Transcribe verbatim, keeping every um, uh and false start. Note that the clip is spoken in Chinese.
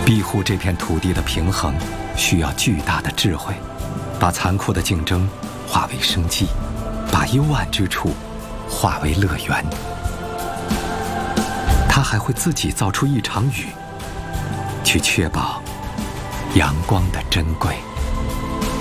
庇护这片土地的平衡，需要巨大的智慧，把残酷的竞争化为生机，把幽暗之处化为乐园。他还会自己造出一场雨，去确保阳光的珍贵。